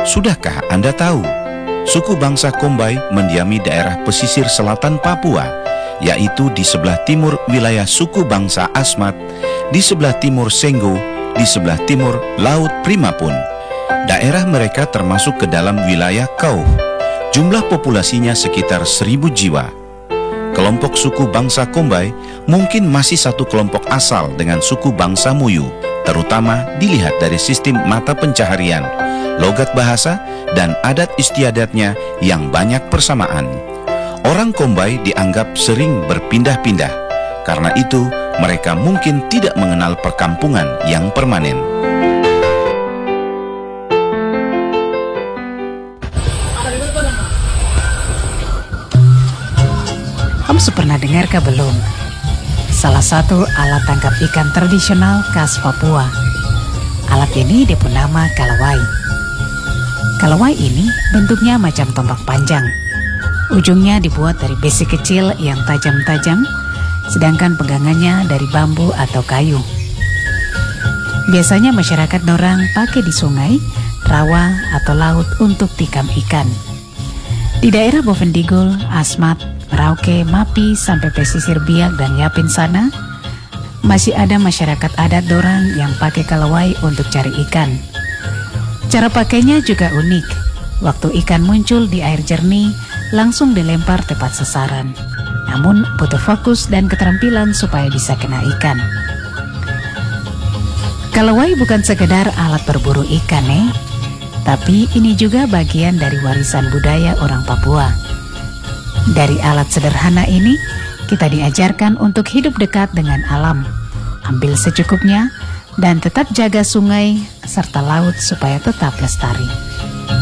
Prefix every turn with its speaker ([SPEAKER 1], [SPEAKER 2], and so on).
[SPEAKER 1] Sudahkah Anda tahu, suku bangsa Kombai mendiami daerah pesisir selatan Papua, yaitu di sebelah timur wilayah suku bangsa Asmat, di sebelah timur Senggo, di sebelah timur Laut Primapun. Daerah mereka termasuk ke dalam wilayah Kau. Jumlah populasinya sekitar 1.000 jiwa. Kelompok suku bangsa Kombai mungkin masih satu kelompok asal dengan suku bangsa Muyu, terutama dilihat dari sistem mata pencaharian, logat bahasa, dan adat istiadatnya yang banyak persamaan. Orang Kombai dianggap sering berpindah-pindah. Karena itu, mereka mungkin tidak mengenal perkampungan yang permanen.
[SPEAKER 2] Kamu pernah dengarkah belum? Salah satu alat tangkap ikan tradisional khas Papua. Alat ini diberi nama kalawai. Kalawai ini bentuknya macam tombak panjang. Ujungnya dibuat dari besi kecil yang tajam-tajam, sedangkan pegangannya dari bambu atau kayu. Biasanya masyarakat Dorang pakai di sungai, rawa, atau laut untuk tikam ikan. Di daerah Bovendigul, Asmat, Merauke, Mapi, sampai pesisir Biak dan Yapin sana, masih ada masyarakat adat Dorang yang pakai kalawai untuk cari ikan. Cara pakainya juga unik. Waktu ikan muncul di air jernih, langsung dilempar tepat sasaran. Namun butuh fokus dan keterampilan supaya bisa kena ikan. Kalawai bukan sekedar alat berburu ikan, tapi ini juga bagian dari warisan budaya orang Papua. Dari alat sederhana ini, kita diajarkan untuk hidup dekat dengan alam, ambil secukupnya, dan tetap jaga sungai serta laut supaya tetap lestari.